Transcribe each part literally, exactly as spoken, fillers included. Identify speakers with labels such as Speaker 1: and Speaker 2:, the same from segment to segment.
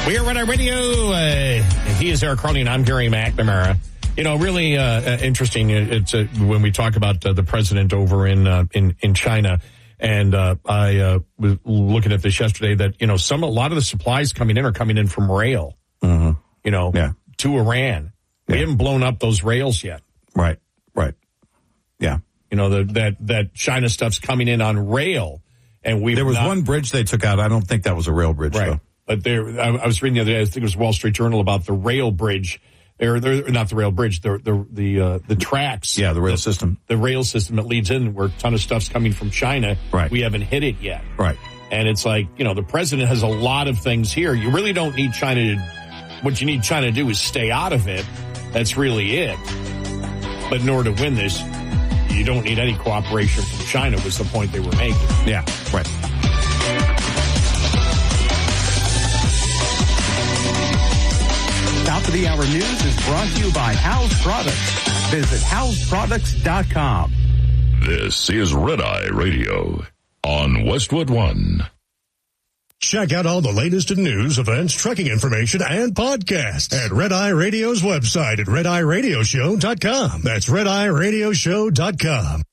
Speaker 1: We are Red Eye Radio. Uh, he is Eric Carly, and I'm Gary McNamara. You know, really uh, interesting. It's uh, when we talk about uh, the president over in uh, in in China, and uh, I uh, was looking at this yesterday. That you know, some a lot of the supplies coming in are coming in from rail.
Speaker 2: Mm-hmm.
Speaker 1: You know,
Speaker 2: yeah.
Speaker 1: to Iran. We
Speaker 2: yeah.
Speaker 1: haven't blown up those rails yet.
Speaker 2: Right. Right. Yeah.
Speaker 1: You know, the, that that China stuff's coming in on rail, and we
Speaker 2: there was
Speaker 1: not,
Speaker 2: one bridge they took out. I don't think that was a rail bridge,
Speaker 1: right?
Speaker 2: Though.
Speaker 1: But there, I, I was reading the other day. I think it was Wall Street Journal about the rail bridge. Or not the rail bridge, the the the uh, the tracks.
Speaker 2: Yeah, the rail
Speaker 1: the,
Speaker 2: system.
Speaker 1: The rail system that leads in where a ton of stuff's coming from China.
Speaker 2: Right.
Speaker 1: We haven't hit it yet.
Speaker 2: Right.
Speaker 1: And it's like, you know, the president has a lot of things here. You really don't need China to, what you need China to do is stay out of it. That's really it. But in order to win this, you don't need any cooperation from China was the point they were making.
Speaker 2: Yeah, right.
Speaker 3: Top of the Hour News is brought to you by House Products. Visit house products dot com.
Speaker 4: This is Red Eye Radio on Westwood One.
Speaker 5: Check out all the latest in news, events, trucking information, and podcasts at Red Eye Radio's website at red eye radio show dot com. That's red eye radio show dot com.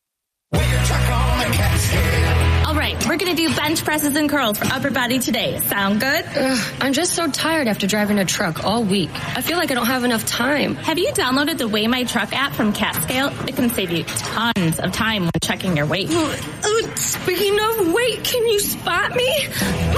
Speaker 6: All right, we're going to do bench presses and curls for upper body today. Sound good?
Speaker 7: Ugh, I'm just so tired after driving a truck all week. I feel like I don't have enough time.
Speaker 6: Have you downloaded the Weigh My Truck app from CatScale? It can save you tons of time when checking your weight.
Speaker 7: Uh, uh, speaking of weight, can you spot me?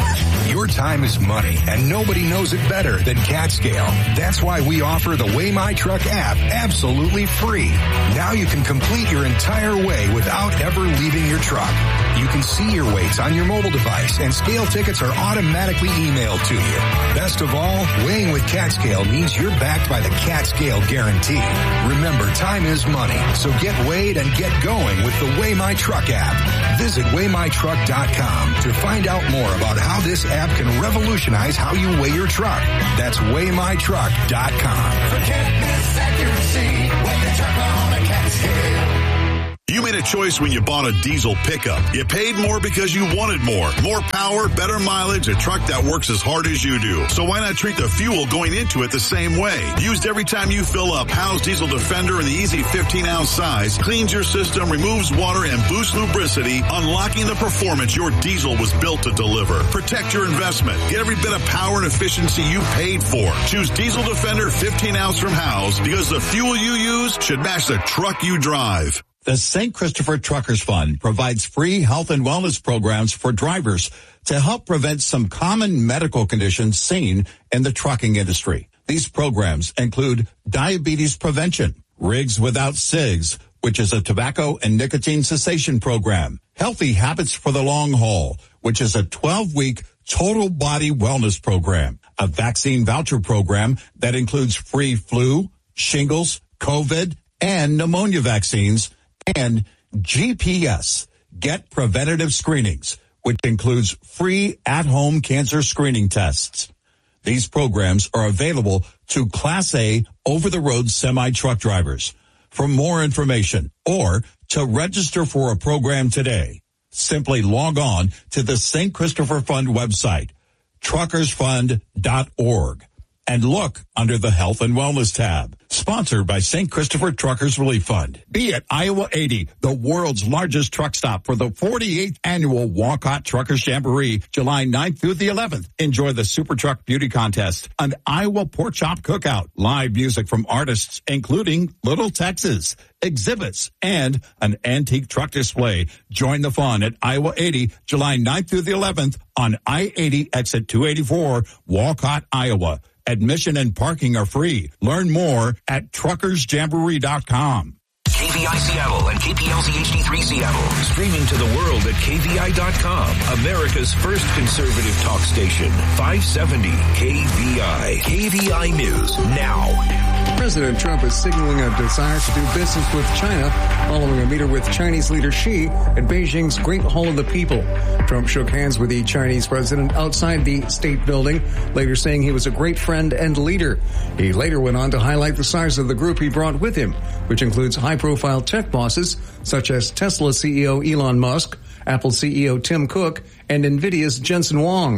Speaker 8: Your time is money, and nobody knows it better than CatScale. That's why we offer the Weigh My Truck app absolutely free. Now you can complete your entire weigh without ever leaving your truck. You can see your weights on your mobile device, and scale tickets are automatically emailed to you. Best of all, weighing with CatScale means you're backed by the CatScale guarantee. Remember, time is money, so get weighed and get going with the Weigh My Truck app. Visit weigh my truck dot com to find out more about how this app can revolutionize how you weigh your truck. That's weigh my truck dot com.
Speaker 9: Forget this accuracy, weigh your truck on a CatScale.
Speaker 10: You made a choice when you bought a diesel pickup. You paid more because you wanted more. More power, better mileage, a truck that works as hard as you do. So why not treat the fuel going into it the same way? Used every time you fill up, Howe's Diesel Defender in the easy fifteen ounce size cleans your system, removes water, and boosts lubricity, unlocking the performance your diesel was built to deliver. Protect your investment. Get every bit of power and efficiency you paid for. Choose Diesel Defender fifteen ounce from Howe's because the fuel you use should match the truck you drive.
Speaker 2: The Saint Christopher Truckers Fund provides free health and wellness programs for drivers to help prevent some common medical conditions seen in the trucking industry. These programs include diabetes prevention, Rigs Without Cigs, which is a tobacco and nicotine cessation program, Healthy Habits for the Long Haul, which is a twelve-week total body wellness program, a vaccine voucher program that includes free flu, shingles, COVID, and pneumonia vaccines, and G P S, Get Preventative Screenings, which includes free at-home cancer screening tests. These programs are available to Class A over-the-road semi-truck drivers. For more information or to register for a program today, simply log on to the Saint Christopher Fund website, truckers fund dot org, and look under the Health and Wellness tab. Sponsored by Saint Christopher Truckers Relief Fund. Be at Iowa eighty, the world's largest truck stop for the forty-eighth annual Walcott Truckers Jamboree, July ninth through the eleventh. Enjoy the Super Truck Beauty Contest, an Iowa Pork Chop Cookout, live music from artists including Little Texas, exhibits, and an antique truck display. Join the fun at Iowa eighty, July ninth through the eleventh on I eighty exit two eighty-four, Walcott, Iowa. Admission and parking are free. Learn more at truckers jamboree dot com.
Speaker 11: K V I Seattle and K P L Z H D three Seattle. Streaming to the world at K V I dot com. America's first conservative talk station. five seventy K V I. K V I News now.
Speaker 12: President Trump is signaling a desire to do business with China following a meeting with Chinese leader Xi at Beijing's Great Hall of the People. Trump shook hands with the Chinese president outside the state building, later saying he was a great friend and leader. He later went on to highlight the size of the group he brought with him, which includes high-profile tech bosses such as Tesla C E O Elon Musk, Apple C E O Tim Cook, and NVIDIA's Jensen Huang.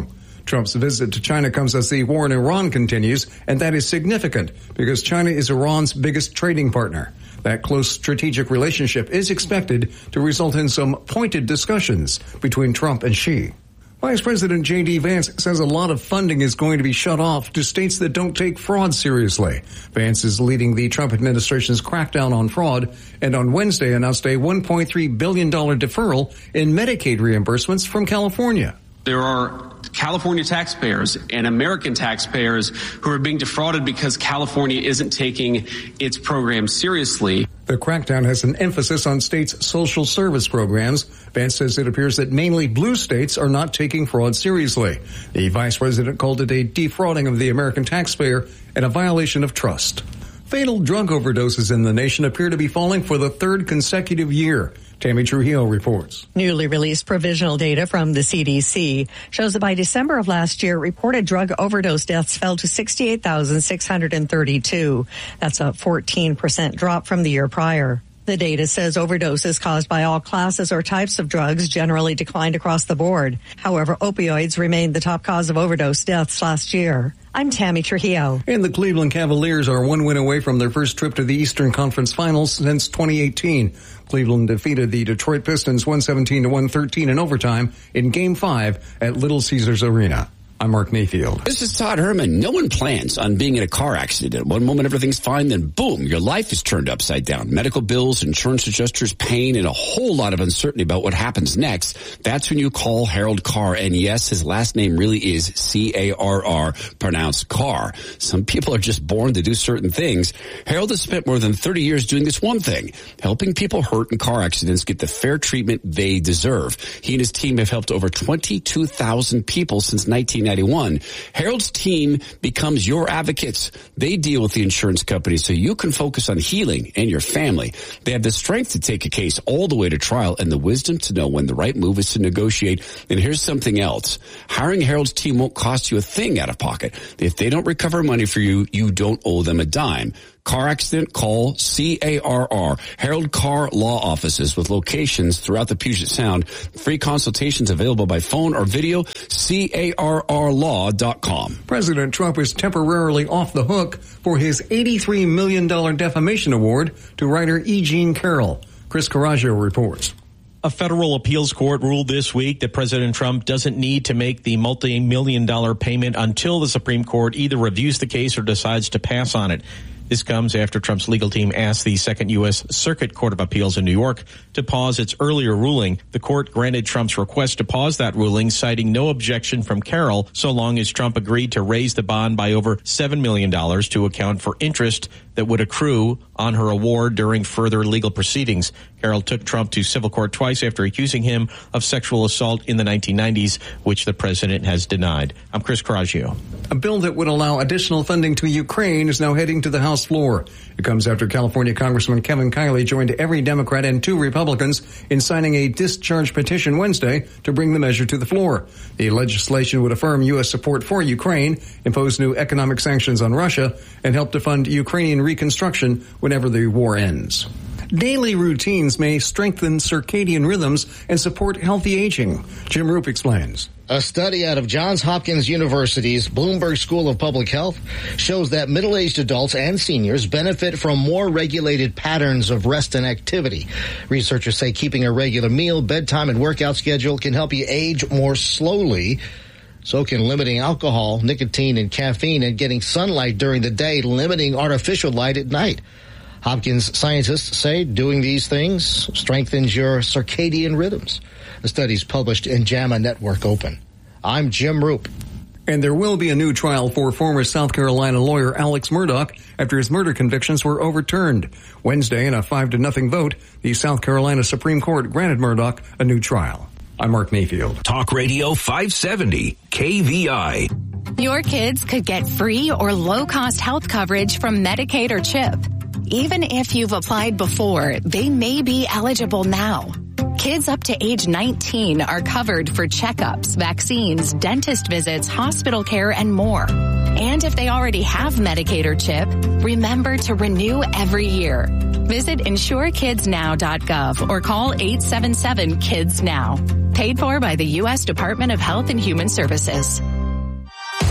Speaker 12: Trump's visit to China comes as the war in Iran continues, and that is significant because China is Iran's biggest trading partner. That close strategic relationship is expected to result in some pointed discussions between Trump and Xi. Vice President J D. Vance says a lot of funding is going to be shut off to states that don't take fraud seriously. Vance is leading the Trump administration's crackdown on fraud and on Wednesday announced a one point three billion dollars deferral in Medicaid reimbursements from California.
Speaker 13: There are California taxpayers and American taxpayers who are being defrauded because California isn't taking its program seriously.
Speaker 12: The crackdown has an emphasis on states' social service programs. Vance says it appears that mainly blue states are not taking fraud seriously. The vice president called it a defrauding of the American taxpayer and a violation of trust. Fatal drug overdoses in the nation appear to be falling for the third consecutive year. Tammy Trujillo reports.
Speaker 14: Newly released provisional data from the C D C shows that by December of last year, reported drug overdose deaths fell to sixty-eight thousand six hundred thirty-two. That's a fourteen percent drop from the year prior. The data says overdoses caused by all classes or types of drugs generally declined across the board. However, opioids remained the top cause of overdose deaths last year. I'm Tammy Trujillo.
Speaker 12: And the Cleveland Cavaliers are one win away from their first trip to the Eastern Conference Finals since twenty eighteen. Cleveland defeated the Detroit Pistons one seventeen to one thirteen in overtime in Game five at Little Caesars Arena. I'm Mark Mayfield.
Speaker 15: This is Todd Herman. No one plans on being in a car accident. One moment everything's fine, then boom, your life is turned upside down. Medical bills, insurance adjusters, pain, and a whole lot of uncertainty about what happens next. That's when you call Harold Carr. And yes, his last name really is C A R R, pronounced Carr. Some people are just born to do certain things. Harold has spent more than thirty years doing this one thing, helping people hurt in car accidents get the fair treatment they deserve. He and his team have helped over twenty-two thousand people since nineteen ninety-one. Harold's team becomes your advocates. They deal with the insurance company so you can focus on healing and your family. They have the strength to take a case all the way to trial and the wisdom to know when the right move is to negotiate. And here's something else. Hiring Harold's team won't cost you a thing out of pocket. If they don't recover money for you, you don't owe them a dime. Car accident, call C A R R. Harold Carr Law Offices with locations throughout the Puget Sound. Free consultations available by phone or video. C A R R law dot com.
Speaker 12: President Trump is temporarily off the hook for his eighty-three million dollars defamation award to writer E. Jean Carroll. Chris Coraggio reports.
Speaker 16: A federal appeals court ruled this week that President Trump doesn't need to make the multi-million dollar payment until the Supreme Court either reviews the case or decides to pass on it. This comes after Trump's legal team asked the Second U S Circuit Court of Appeals in New York to pause its earlier ruling. The court granted Trump's request to pause that ruling, citing no objection from Carroll, so long as Trump agreed to raise the bond by over seven million dollars to account for interest that would accrue on her award during further legal proceedings. Carroll took Trump to civil court twice after accusing him of sexual assault in the nineteen nineties, which the president has denied. I'm Chris Coraggio.
Speaker 12: A bill that would allow additional funding to Ukraine is now heading to the House floor. It comes after California Congressman Kevin Kiley joined every Democrat and two Republicans in signing a discharge petition Wednesday to bring the measure to the floor. The legislation would affirm U S support for Ukraine, impose new economic sanctions on Russia, and help to fund Ukrainian reconstruction whenever the war ends. Daily routines may strengthen circadian rhythms and support healthy aging. Jim Roop explains.
Speaker 17: A study out of Johns Hopkins University's Bloomberg School of Public Health shows that middle-aged adults and seniors benefit from more regulated patterns of rest and activity. Researchers say keeping a regular meal, bedtime, and workout schedule can help you age more slowly. So can limiting alcohol, nicotine, and caffeine, and getting sunlight during the day, limiting artificial light at night. Hopkins scientists say doing these things strengthens your circadian rhythms. The study's published in JAMA Network Open. I'm Jim Roop.
Speaker 12: And there will be a new trial for former South Carolina lawyer Alex Murdaugh after his murder convictions were overturned. Wednesday, in a five to nothing vote, the South Carolina Supreme Court granted Murdaugh a new trial. I'm Mark Mayfield.
Speaker 11: Talk Radio five seventy, K V I.
Speaker 18: Your kids could get free or low-cost health coverage from Medicaid or CHIP. Even if you've applied before, they may be eligible now. Kids up to age nineteen are covered for checkups, vaccines, dentist visits, hospital care, and more. And if they already have Medicaid or CHIP, remember to renew every year. Visit insure kids now dot gov or call eight seven seven kids now. Paid for by the U S Department of Health and Human Services.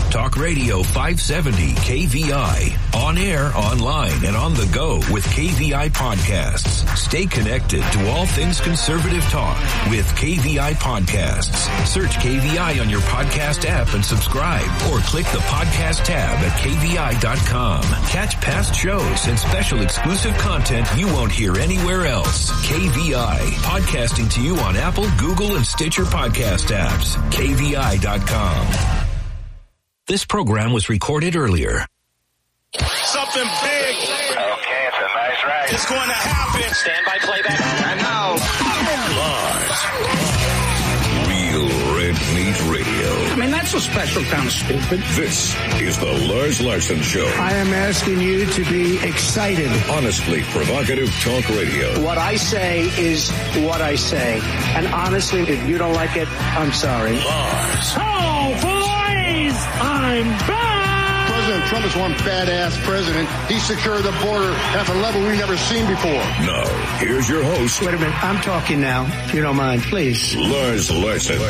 Speaker 11: Talk Radio five seventy K V I. On air, online, and on the go with K V I Podcasts. Stay connected to all things conservative talk with K V I Podcasts. Search K V I on your podcast app and subscribe, or click the podcast tab at K V I dot com. Catch past shows and special exclusive content you won't hear anywhere else. K V I, podcasting to you on Apple, Google, and Stitcher podcast apps. K V I dot com. This program was recorded earlier.
Speaker 9: Something big. Okay, it's a nice ride. It's going to happen. Stand by playback. And now,
Speaker 4: Lars. Real Red Meat Radio.
Speaker 19: I mean, that's a special kind of stupid.
Speaker 4: This is the Lars Larson Show.
Speaker 19: I am asking you to be excited.
Speaker 4: Honestly provocative talk radio.
Speaker 19: What I say is what I say. And honestly, if you don't like it, I'm sorry.
Speaker 4: Lars.
Speaker 19: Oh, boys! I'm back!
Speaker 20: President Trump is one badass president. He secured the border at a level we've never seen before.
Speaker 4: Now, here's your host.
Speaker 19: Wait a minute. I'm talking now, if you don't mind, please.
Speaker 4: Lars Larson.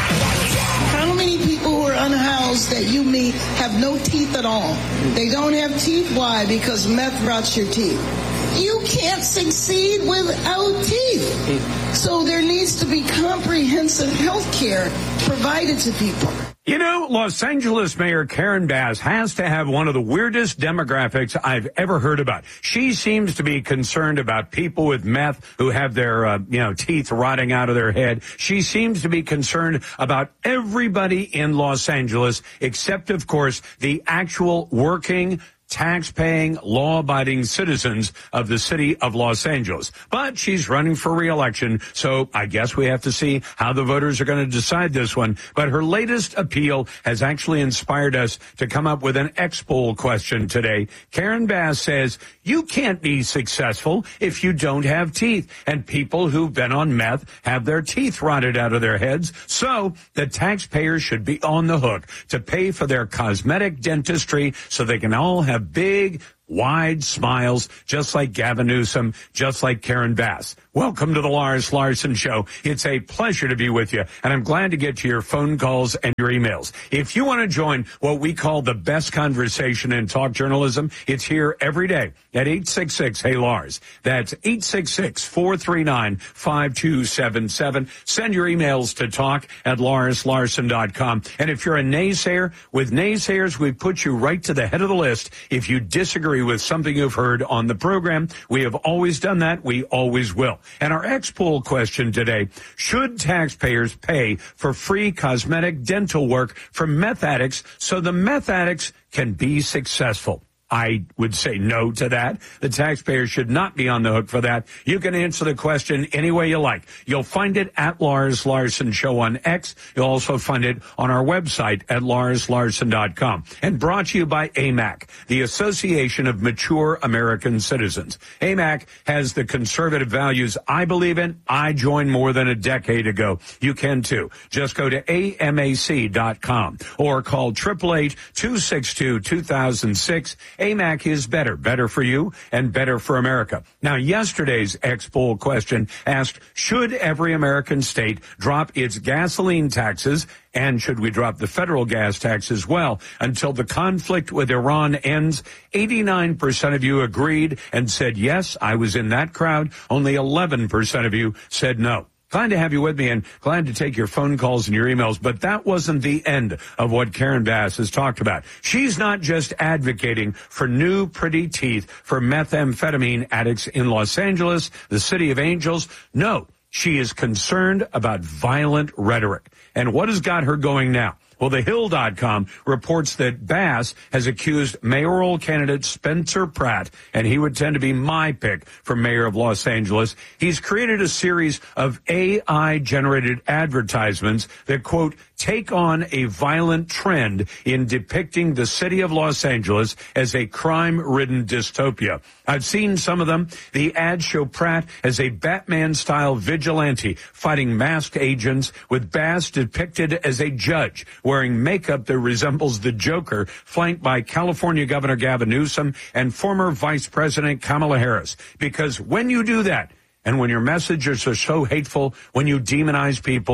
Speaker 21: How many people who are unhoused that you meet have no teeth at all? They don't have teeth. Why? Because meth rots your teeth. You can't succeed without teeth. So there needs to be comprehensive health care provided to people.
Speaker 22: You know, Los Angeles Mayor Karen Bass has to have one of the weirdest demographics I've ever heard about. She seems to be concerned about people with meth who have their, uh, you know, teeth rotting out of their head. She seems to be concerned about everybody in Los Angeles, except, of course, the actual working, tax-paying, law-abiding citizens of the city of Los Angeles. But she's running for re-election, so I guess we have to see how the voters are going to decide this one. But her latest appeal has actually inspired us to come up with an X-Poll question today. Karen Bass says, you can't be successful if you don't have teeth. And people who've been on meth have their teeth rotted out of their heads. So the taxpayers should be on the hook to pay for their cosmetic dentistry so they can all have big, wide smiles, just like Gavin Newsom, just like Karen Bass. Welcome to the Lars Larson Show. It's a pleasure to be with you, and I'm glad to get to your phone calls and your emails. If you want to join what we call the best conversation in talk journalism, it's here every day at eight six six, hey Lars. That's eight six six, four three nine, five two seven seven. Send your emails to talk at lars larson dot com. And if you're a naysayer, with naysayers, we put you right to the head of the list. If you disagree with something you've heard on the program, we have always done that. We always will. And our X-Poll question today, should taxpayers pay for free cosmetic dental work for meth addicts so the meth addicts can be successful? I would say no to that. The taxpayers should not be on the hook for that. You can answer the question any way you like. You'll find it at Lars Larson Show on X. You'll also find it on our website at lars larson dot com. And brought to you by A M A C, the Association of Mature American Citizens. A M A C has the conservative values I believe in. I joined more than a decade ago. You can too. Just go to A M A C dot com or call eight eight eight, two six two, two thousand six. A M A C is better, better for you and better for America. Now, yesterday's X-Poll question asked, should every American state drop its gasoline taxes, and should we drop the federal gas tax as well until the conflict with Iran ends? eighty-nine percent of you agreed and said yes. I was in that crowd. Only eleven percent of you said no. Glad to have you with me and glad to take your phone calls and your emails, but that wasn't the end of what Karen Bass has talked about. She's not just advocating for new pretty teeth for methamphetamine addicts in Los Angeles, the city of angels. No, she is concerned about violent rhetoric. And what has got her going now? Well, the Hill dot com reports that Bass has accused mayoral candidate Spencer Pratt, and he would tend to be my pick for mayor of Los Angeles. He's created a series of A I-generated advertisements that, quote, take on a violent trend in depicting the city of Los Angeles as a crime-ridden dystopia. I've seen some of them. The ads show Pratt as a Batman-style vigilante fighting masked agents, with Bass depicted as a judge wearing makeup that resembles the Joker, flanked by California Governor Gavin Newsom and former Vice President Kamala Harris. Because when you do that, and when your messages are so hateful, when you demonize people,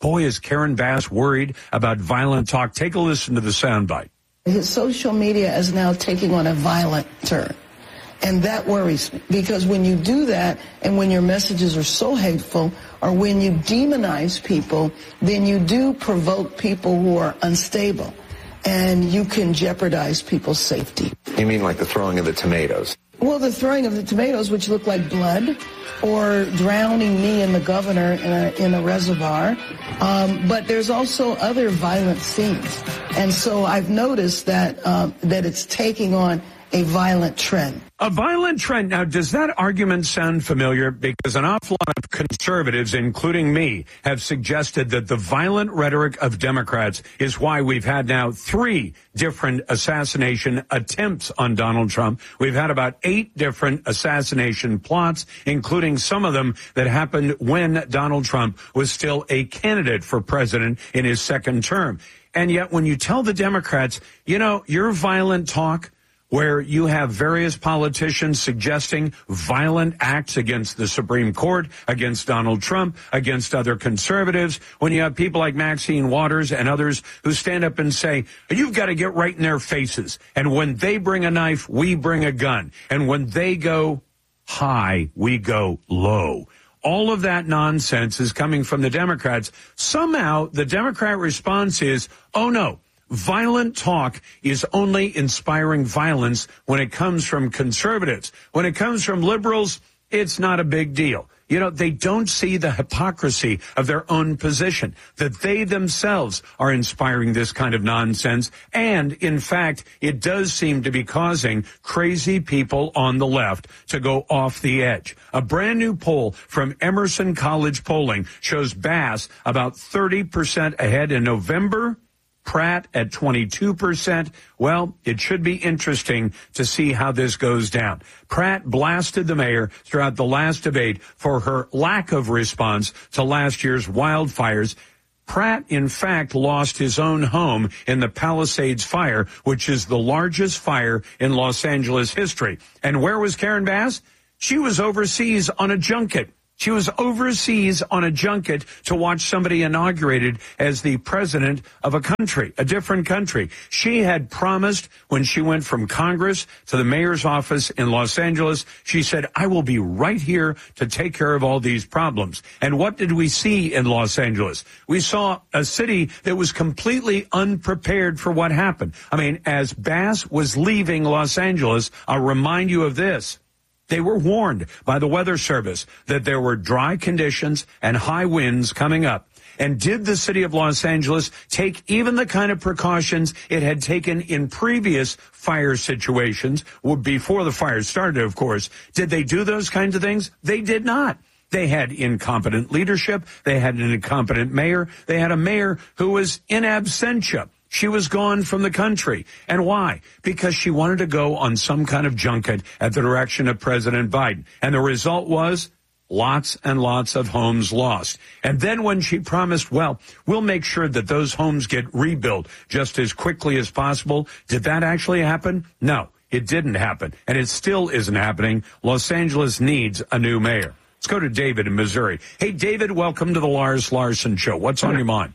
Speaker 22: Boy, is Karen Bass worried about violent talk. Take a listen to the soundbite.
Speaker 21: His social media is now taking on a violent turn. And that worries me, because when you do that and when your messages are so hateful or when you demonize people, then you do provoke people who are unstable and you can jeopardize people's safety.
Speaker 1: You mean like the throwing of the tomatoes?
Speaker 21: Well, the throwing of the tomatoes, which look like blood, or drowning me and the governor in a, in a reservoir. Um, but there's also other violent scenes. And so I've noticed that um, that it's taking on a violent trend.
Speaker 22: A violent trend. Now, does that argument sound familiar? Because an awful lot of conservatives, including me, have suggested that the violent rhetoric of Democrats is why we've had now three different assassination attempts on Donald Trump. We've had about eight different assassination plots, including some of them that happened when Donald Trump was still a candidate for president in his second term. And yet when you tell the Democrats, you know, your violent talk, where you have various politicians suggesting violent acts against the Supreme Court, against Donald Trump, against other conservatives, when you have people like Maxine Waters and others who stand up and say, you've got to get right in their faces. And when they bring a knife, we bring a gun. And when they go high, we go low. All of that nonsense is coming from the Democrats. Somehow the Democrat response is, oh no, violent talk is only inspiring violence when it comes from conservatives. When it comes from liberals, it's not a big deal. You know, they don't see the hypocrisy of their own position, that they themselves are inspiring this kind of nonsense. And, in fact, it does seem to be causing crazy people on the left to go off the edge. A brand new poll from Emerson College Polling shows Bass about thirty percent ahead in November, Pratt at twenty-two percent. Well, it should be interesting to see how this goes down. Pratt blasted the mayor throughout the last debate for her lack of response to last year's wildfires. Pratt, in fact, lost his own home in the Palisades fire, which is the largest fire in Los Angeles history. And where was Karen Bass? She was overseas on a junket. She was overseas on a junket to watch somebody inaugurated as the president of a country, a different country. She had promised when she went from Congress to the mayor's office in Los Angeles, she said, I will be right here to take care of all these problems. And what did we see in Los Angeles? We saw a city that was completely unprepared for what happened. I mean, as Bass was leaving Los Angeles, I'll remind you of this. They were warned by the Weather Service that there were dry conditions and high winds coming up. And did the city of Los Angeles take even the kind of precautions it had taken in previous fire situations, before the fire started, of course? Did they do those kinds of things? They did not. They had incompetent leadership. They had an incompetent mayor. They had a mayor who was in absentia. She was gone from the country. And why? Because she wanted to go on some kind of junket at the direction of President Biden. And the result was lots and lots of homes lost. And then when she promised, well, we'll make sure that those homes get rebuilt just as quickly as possible, did that actually happen? No, it didn't happen. And it still isn't happening. Los Angeles needs a new mayor. Let's go to David in Missouri. Hey, David, welcome to the Lars Larson Show. What's on your mind?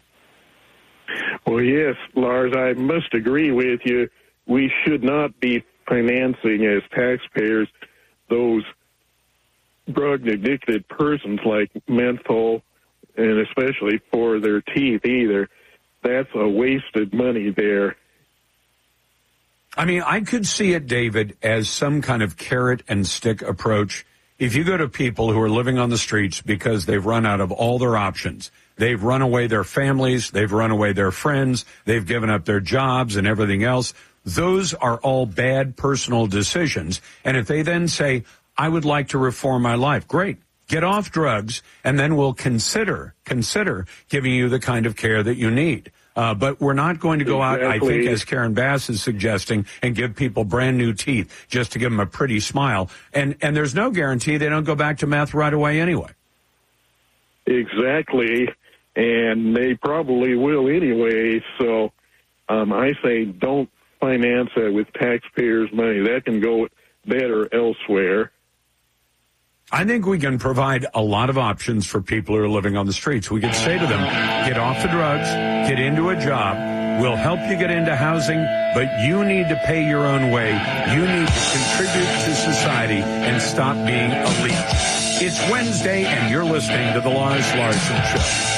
Speaker 3: Well, yes, Lars, I must agree with you. We should not be financing as taxpayers those drug-addicted persons like menthol, and especially for their teeth either. That's a wasted money there.
Speaker 22: I mean, I could see it, David, as some kind of carrot and stick approach. If you go to people who are living on the streets because they've run out of all their options, they've run away their families, they've run away their friends, they've given up their jobs and everything else, those are all bad personal decisions. And if they then say, I would like to reform my life, great. Get off drugs, and then we'll consider, consider giving you the kind of care that you need. Uh, but we're not going to go exactly. out, I think, as Karen Bass is suggesting, and give people brand new teeth just to give them a pretty smile. And, and there's no guarantee they don't go back to meth right away anyway.
Speaker 3: Exactly. And they probably will anyway. So um, I say don't finance that with taxpayers' money. That can go better elsewhere.
Speaker 22: I think we can provide a lot of options for people who are living on the streets. We could say to them, get off the drugs, get into a job. We'll help you get into housing, but you need to pay your own way. You need to contribute to society and stop being a leech. It's Wednesday, and you're listening to The Lars Larson Show.